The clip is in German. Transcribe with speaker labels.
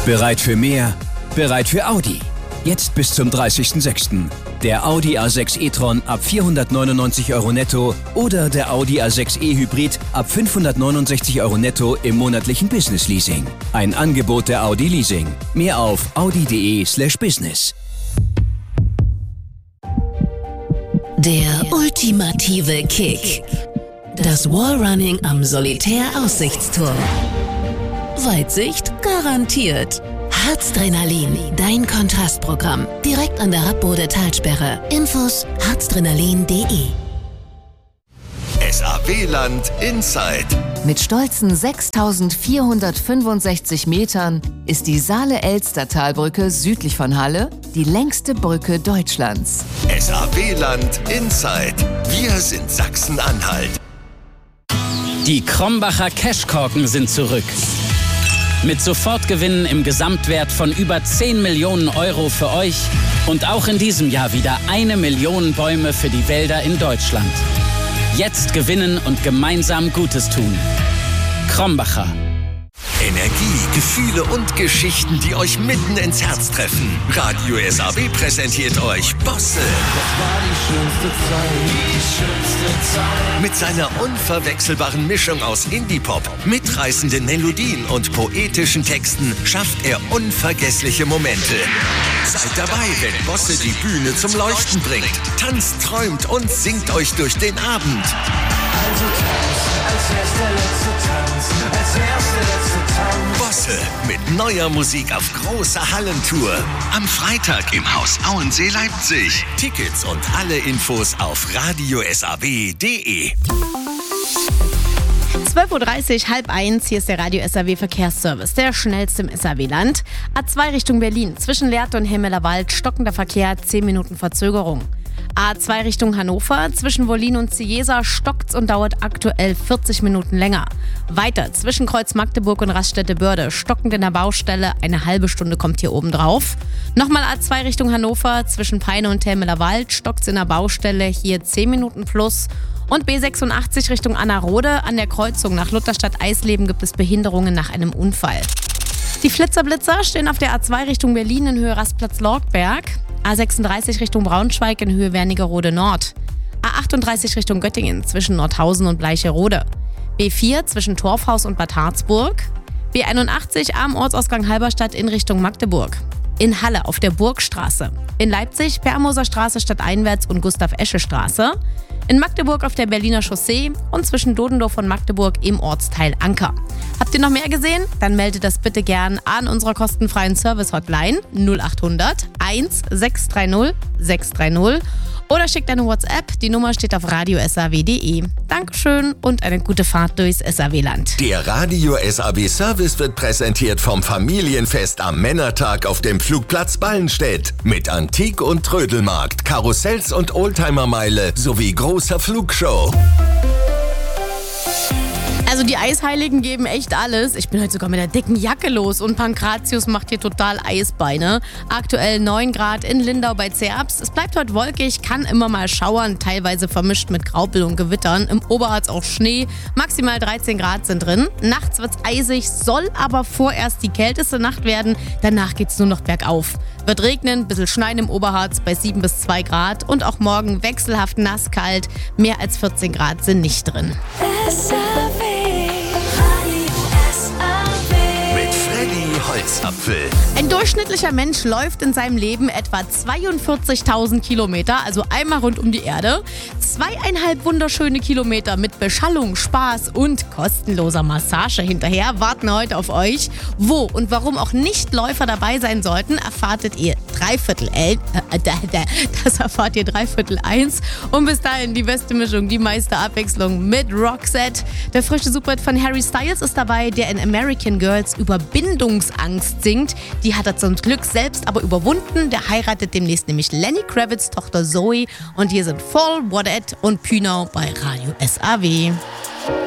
Speaker 1: Bereit für mehr? Bereit für Audi. Jetzt bis zum 30.06. Der Audi A6 e-tron ab 499 € netto oder der Audi A6 e-Hybrid ab 569 € netto im monatlichen Business-Leasing. Ein Angebot der Audi Leasing. Mehr auf audi.de/business.
Speaker 2: Der ultimative Kick. Das Wallrunning am Solitär-Aussichtsturm. Weitsicht garantiert. Harzdrenalin, dein Kontrastprogramm. Direkt an der Rappbode-Talsperre. Infos harzdrenalin.de.
Speaker 3: SAW-Land Inside.
Speaker 4: Mit stolzen 6.465 Metern ist die Saale-Elster-Talbrücke südlich von Halle die längste Brücke Deutschlands.
Speaker 3: SAW-Land Inside. Wir sind Sachsen-Anhalt.
Speaker 5: Die Krombacher Cashkorken sind zurück. Mit Sofortgewinnen im Gesamtwert von über 10 Millionen € für euch und auch in diesem Jahr wieder 1 Million Bäume für die Wälder in Deutschland. Jetzt gewinnen und gemeinsam Gutes tun. Krombacher.
Speaker 3: Energie, Gefühle und Geschichten, die euch mitten ins Herz treffen. Radio SAW präsentiert euch Bosse.
Speaker 6: Das war die schönste Zeit.
Speaker 3: Mit seiner unverwechselbaren Mischung aus Indie-Pop, mitreißenden Melodien und poetischen Texten schafft er unvergessliche Momente. Seid dabei, wenn Bosse die Bühne zum Leuchten bringt. Tanzt, träumt und singt euch durch den Abend.
Speaker 6: Also tanz, als wär's der letzte Tanz, als wär's der letzte Tanz.
Speaker 3: Bosse mit neuer Musik auf großer Hallentour. Am Freitag im Haus Auensee Leipzig. Tickets und alle Infos auf radiosaw.de.
Speaker 7: 12.30 Uhr, 12:30, hier ist der Radio SAW Verkehrsservice, der schnellste im SAW-Land. A2 Richtung Berlin, zwischen Lehrte und Hemmelerwald, stockender Verkehr, 10 Minuten Verzögerung. A2 Richtung Hannover, zwischen Wollin und Ciesa stockt's und dauert aktuell 40 Minuten länger. Weiter, zwischen Kreuz Magdeburg und Raststätte-Börde, stockend in der Baustelle, eine halbe Stunde kommt hier oben drauf. Nochmal A2 Richtung Hannover, zwischen Peine und Hemmelerwald, stockt's in der Baustelle, hier 10 Minuten plus. Und B86 Richtung Annerode, an der Kreuzung nach Lutherstadt-Eisleben gibt es Behinderungen nach einem Unfall. Die Flitzer-Blitzer stehen auf der A2 Richtung Berlin in Höhe Rastplatz-Lorgberg. A36 Richtung Braunschweig in Höhe Wernigerode Nord. A38 Richtung Göttingen zwischen Nordhausen und Bleicherode. B4 zwischen Torfhaus und Bad Harzburg. B81 am Ortsausgang Halberstadt in Richtung Magdeburg. In Halle auf der Burgstraße. In Leipzig Permoser Straße stadteinwärts und Gustav-Esche-Straße. In Magdeburg auf der Berliner Chaussee und zwischen Dodendorf und Magdeburg im Ortsteil Anker. Habt ihr noch mehr gesehen? Dann meldet das bitte gern an unserer kostenfreien Service-Hotline 0800 1630 630 oder schickt eine WhatsApp. Die Nummer steht auf radiosaw.de. Dankeschön und eine gute Fahrt durchs SAW-Land.
Speaker 3: Der Radio SAW Service wird präsentiert vom Familienfest am Männertag auf dem Flugplatz Ballenstedt. Mit Antik- und Trödelmarkt, Karussells und Oldtimermeile sowie großer Flugshow.
Speaker 7: Also die Eisheiligen geben echt alles. Ich bin heute sogar mit der dicken Jacke los und Pankratius macht hier total Eisbeine. Aktuell 9 Grad in Lindau bei Zerbst. Es bleibt heute wolkig, kann immer mal schauern, teilweise vermischt mit Graupel und Gewittern. Im Oberharz auch Schnee, maximal 13 Grad sind drin. Nachts wird's eisig, soll aber vorerst die kälteste Nacht werden. Danach geht's nur noch bergauf. Wird regnen, bisschen schneien im Oberharz bei 7 bis 2 Grad und auch morgen wechselhaft nass kalt. Mehr als 14 Grad sind nicht drin.
Speaker 3: Holzapfel.
Speaker 7: Ein durchschnittlicher Mensch läuft in seinem Leben etwa 42.000 Kilometer, also einmal rund um die Erde. 2,5 wunderschöne Kilometer mit Beschallung, Spaß und kostenloser Massage hinterher warten heute auf euch. Wo und warum auch Nichtläufer dabei sein sollten, erfahrt ihr das erfahrt ihr 3/4 und bis dahin die beste Mischung, die meiste Abwechslung mit Roxette. Der frische Superhit von Harry Styles ist dabei, der in American Girls über Bindungsangst singt. Die hat er zum Glück selbst aber überwunden. Der heiratet demnächst nämlich Lenny Kravitz' Tochter Zoe und hier sind Fall, Wadette und Pünau bei Radio SAW.